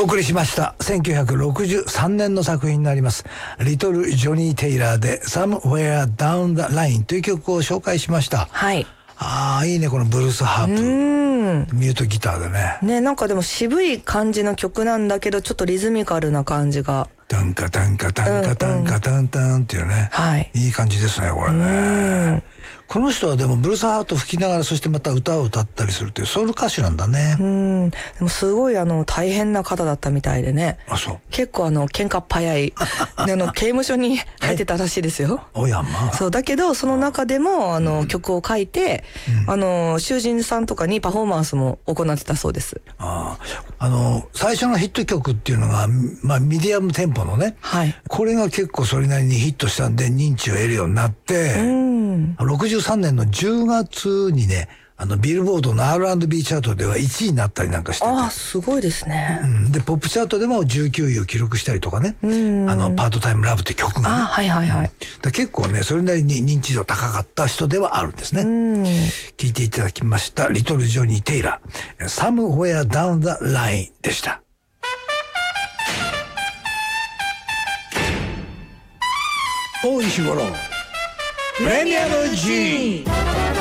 お送りしました1963年の作品になりますリトル・ジョニー・テイラーで Somewhere Down the Line という曲を紹介しました。 はい。 いいね、このブルースハープ、ミュートギターでね。 ね、なんかでも渋い感じの曲なんだけど、ちょっとリズミカルな感じが。 タンカタンカタンカタンカタンタンっていうね。 はい。 いい感じですね、これね。この人はでもブルースハート吹きながら、そしてまた歌を歌ったりするというソウル歌手なんだね。 でもすごい大変な方だったみたいでね。 あ、そう。 結構喧嘩っ早いで刑務所に入ってたらしいですよ。 おやま。 そうだけどその中でも曲を書いて、囚人さんとかにパフォーマンスも行ってたそうです。 最初のヒット曲っていうのがミディアムテンポのね。はい。これが結構それなりにヒットしたんで認知を得るようになって。63年の10月にね、ビルボードの R&B チャートでは1位になったりなんかしてて。 ああ、すごいですね。 で、ポップチャートでも19位を記録したりとかね。パートタイムラブって曲がね。 はいはいはい。 結構ね、それなりに認知度高かった人ではあるんですね。聞いていただきました。リトル・ジョニー・テイラー、Somewhere Down the Line でした。大石五郎プレミアム G